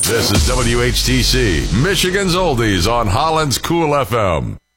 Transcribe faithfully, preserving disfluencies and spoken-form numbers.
This is W H T C, Michigan's Oldies on Holland's Cool F M.